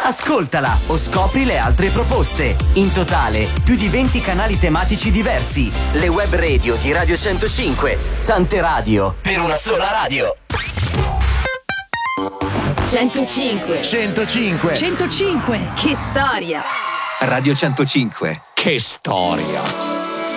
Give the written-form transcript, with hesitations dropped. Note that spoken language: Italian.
Ascoltala o scopri le altre proposte. In totale, più di 20 canali tematici diversi. Le web radio di Radio 105. Tante radio per una sola radio. 105. 105. 105. Che storia. Radio 105. Che storia.